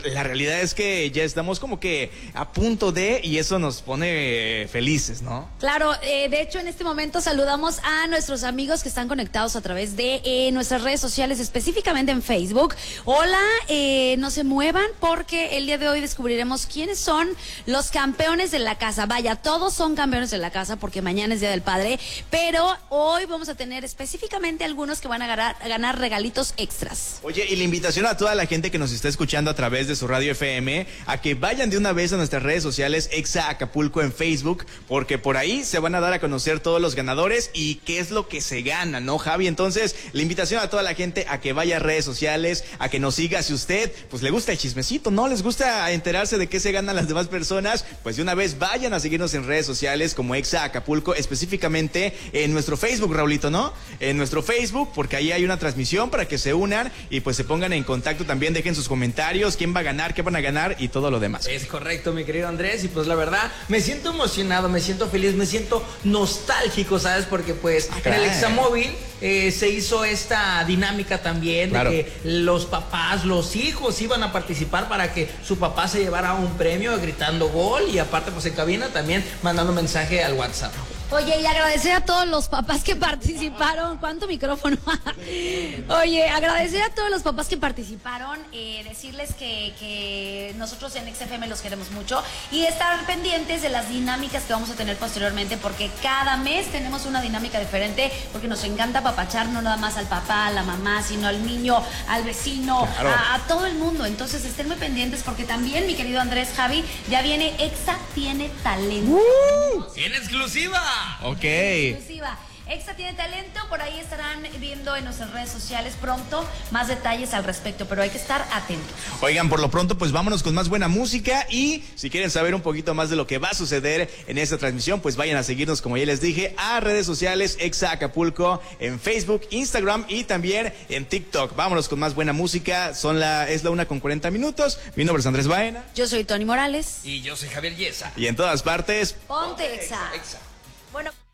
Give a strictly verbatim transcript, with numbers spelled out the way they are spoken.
la realidad es que ya estamos como que a punto de, y eso nos pone felices, ¿no? Claro, eh, de hecho en este momento saludamos a nuestros amigos que están conectados a través de eh, nuestras redes sociales, específicamente en Facebook. Hola, eh, no se muevan porque el día de hoy descubriremos quiénes son los campeones de la casa. Vaya, todos son campeones de la casa porque mañana es Día del Padre, pero hoy vamos a tener específicamente algunos que van a ganar, a ganar regalitos extras. Oye, y la invitación a toda la gente que nos está escuchando a través de su radio F M a que vayan de una vez a nuestras redes sociales Exa Acapulco en Facebook, porque por ahí se van a dar a conocer todos los ganadores y qué es lo que se gana, ¿no, Javi? Entonces, la invitación a toda la gente a que vaya a redes sociales, a que nos siga. Si usted, pues, le gusta el chismecito, ¿no? Les gusta enterarse de qué se ganan las demás personas, pues de una vez vayan a seguirnos en redes sociales como Exa Acapulco, específicamente en nuestro Facebook, Raulito, ¿no? En nuestro Facebook, porque ahí hay una transmisión para que se unan y pues se pongan en contacto también, dejen sus comentarios, quién va a ganar, qué van a ganar y todo lo demás. Es correcto, mi querido Andrés, y pues la verdad, me siento emocionado, me siento feliz, me siento nostálgico, ¿sabes? Porque pues ah, en el Examóvil eh, se hizo esta dinámica también, claro, de que los papás, los hijos iban a participar para que su papá se llevara un premio gritando gol, y aparte pues en cabina también mandando mensaje al WhatsApp. Oye, y agradecer a todos los papás que participaron. ¿Cuánto micrófono? Oye, agradecer a todos los papás que participaron, eh, decirles que, que nosotros en X F M los queremos mucho y estar pendientes de las dinámicas que vamos a tener posteriormente, porque cada mes tenemos una dinámica diferente, porque nos encanta apapachar no nada más al papá, a la mamá, sino al niño, al vecino, claro, a, a todo el mundo. Entonces estén muy pendientes porque también, mi querido Andrés, Javi, ya viene Exa Tiene Talento. ¡Uh! ¡En exclusiva! Ok. Exclusiva. Exa Tiene Talento, por ahí estarán viendo en nuestras redes sociales pronto más detalles al respecto, pero hay que estar atentos. Oigan, por lo pronto, pues vámonos con más buena música, y si quieren saber un poquito más de lo que va a suceder en esta transmisión, pues vayan a seguirnos, como ya les dije, a redes sociales Exa Acapulco en Facebook, Instagram y también en TikTok. Vámonos con más buena música. Son la, es la una con cuarenta minutos. Mi nombre es Andrés Baena. Yo soy Tony Morales. Y yo soy Javier Yesa. Y en todas partes, ponte Exa. Exa. Bueno.